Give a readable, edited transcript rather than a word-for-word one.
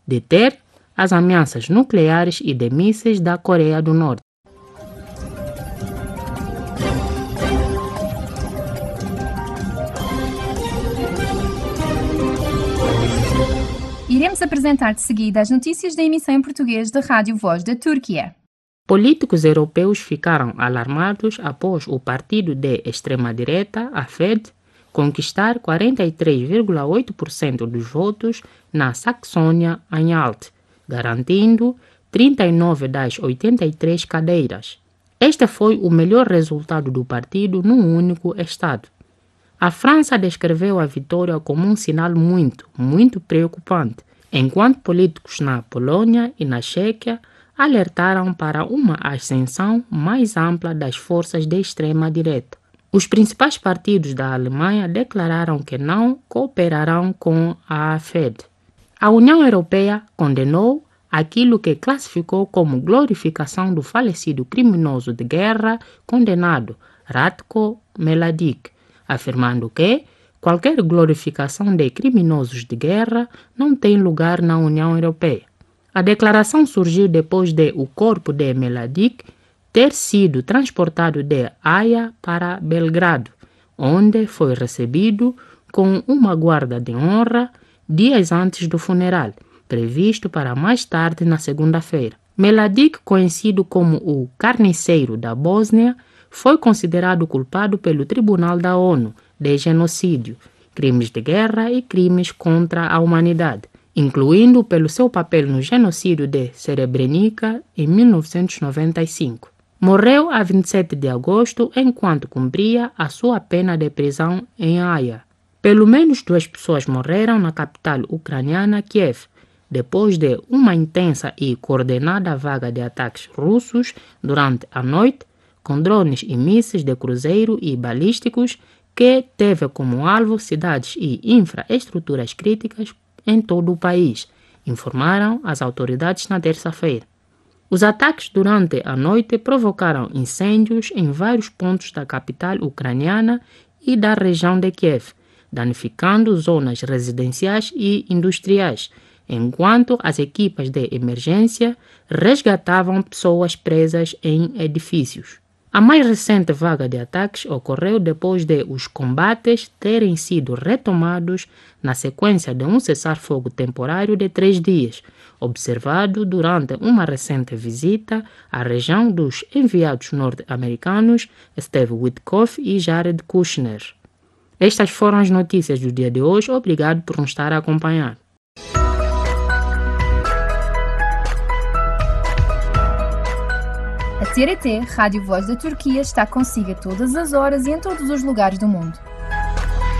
deter as ameaças nucleares e de mísseis da Coreia do Norte. Iremos apresentar de seguida as notícias da emissão em português da Rádio Voz da Turquia. Políticos europeus ficaram alarmados após o partido de extrema-direita, a FED, conquistar 43,8% dos votos na Saxônia-Anhalt, garantindo 39 das 83 cadeiras. Este foi o melhor resultado do partido num único estado. A França descreveu a vitória como um sinal muito preocupante, enquanto políticos na Polônia e na Chequia alertaram para uma ascensão mais ampla das forças de extrema-direita. Os principais partidos da Alemanha declararam que não cooperarão com a FED. A União Europeia condenou aquilo que classificou como glorificação do falecido criminoso de guerra condenado Ratko Mladic, afirmando que qualquer glorificação de criminosos de guerra não tem lugar na União Europeia. A declaração surgiu depois de o corpo de Mladic ter sido transportado de Haia para Belgrado, onde foi recebido com uma guarda de honra dias antes do funeral, previsto para mais tarde na segunda-feira. Mladic, conhecido como o Carniceiro da Bósnia, foi considerado culpado pelo Tribunal da ONU de genocídio, crimes de guerra e crimes contra a humanidade, incluindo pelo seu papel no genocídio de Srebrenica em 1995. Morreu a 27 de agosto enquanto cumpria a sua pena de prisão em Haia. Pelo menos 2 pessoas morreram na capital ucraniana, Kiev, depois de uma intensa e coordenada vaga de ataques russos durante a noite, com drones e mísseis de cruzeiro e balísticos que teve como alvo cidades e infraestruturas críticas em todo o país, informaram as autoridades na terça-feira. Os ataques durante a noite provocaram incêndios em vários pontos da capital ucraniana e da região de Kiev, danificando zonas residenciais e industriais, enquanto as equipas de emergência resgatavam pessoas presas em edifícios. A mais recente vaga de ataques ocorreu depois de os combates terem sido retomados na sequência de um cessar-fogo temporário de 3 dias, observado durante uma recente visita à região dos enviados norte-americanos Steve Witkoff e Jared Kushner. Estas foram as notícias do dia de hoje. Obrigado por nos estar a acompanhar. A TRT, Rádio Voz da Turquia, está consigo a todas as horas e em todos os lugares do mundo.